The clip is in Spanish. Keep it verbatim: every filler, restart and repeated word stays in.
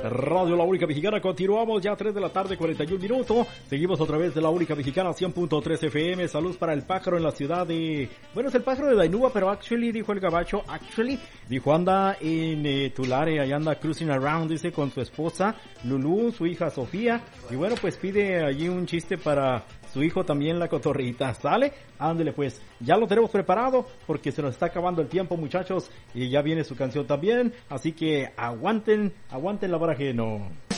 Radio La Única Mexicana. Continuamos ya tres de la tarde, cuarenta y un minutos. Seguimos otra vez de La Única Mexicana, cien punto tres F M. Saludos para el pájaro en la ciudad de... Bueno, es el pájaro de Dainúa, pero actually, dijo el gabacho, actually, dijo anda en eh, Tulare, ahí anda cruising around, dice, con su esposa Lulú, su hija Sofía. Y bueno, pues pide allí un chiste para su hijo también, la cotorrita. ¿Sale? Ándele pues, ya lo tenemos preparado porque se nos está acabando el tiempo, muchachos, y ya viene su canción también, así que aguanten, aguanten la baraje, no.